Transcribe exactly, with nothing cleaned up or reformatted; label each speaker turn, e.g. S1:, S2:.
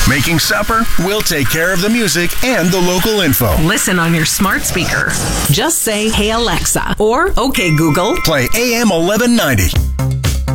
S1: Making supper? We'll take care of the music and the local info.
S2: Listen on your smart speaker. Just say, "Hey Alexa," or "Okay Google."
S1: Play A M eleven ninety.